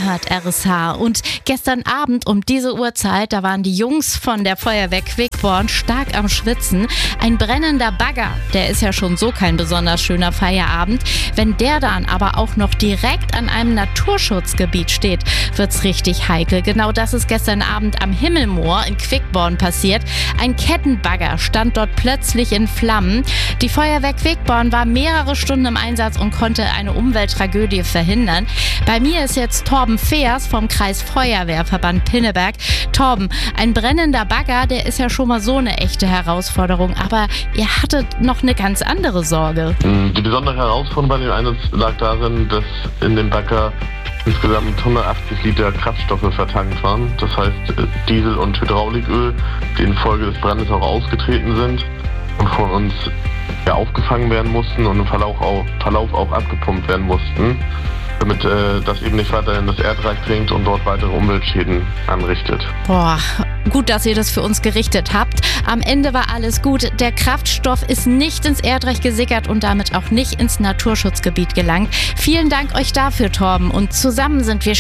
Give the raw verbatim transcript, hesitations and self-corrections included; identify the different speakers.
Speaker 1: hört R S H. Und gestern Abend um diese Uhrzeit, da waren die Jungs von der Feuerwehr Quickborn stark am Schwitzen. Ein brennender Bagger, der ist ja schon so kein besonders schöner Feierabend. Wenn der dann aber auch noch direkt an einem Naturschutzgebiet steht, wird's richtig heikel. Genau das ist gestern Abend am Himmelmoor in Quickborn passiert. Ein Kettenbagger stand dort plötzlich in Flammen. Die Feuerwehr Quickborn war mehrere Stunden im Einsatz und konnte eine Umwelttragödie verhindern. Bei mir ist jetzt Torben Feers vom Kreis Feuerwehrverband Pinneberg. Torben, ein brennender Bagger, der ist ja schon mal so eine echte Herausforderung, aber ihr hattet noch eine ganz andere Sorge.
Speaker 2: Die besondere Herausforderung bei dem Einsatz lag darin, dass in dem Bagger insgesamt hundertachtzig Liter Kraftstoffe vertankt waren. Das heißt Diesel und Hydrauliköl, die infolge des Brandes auch ausgetreten sind und von uns ja, aufgefangen werden mussten und im Verlauf auch, Verlauf auch abgepumpt werden mussten, damit äh, das eben nicht weiter in das Erdreich dringt und dort weitere Umweltschäden anrichtet.
Speaker 1: Boah, gut, dass ihr das für uns gerichtet habt. Am Ende war alles gut. Der Kraftstoff ist nicht ins Erdreich gesickert und damit auch nicht ins Naturschutzgebiet gelangt. Vielen Dank euch dafür, Torben. Und zusammen sind wir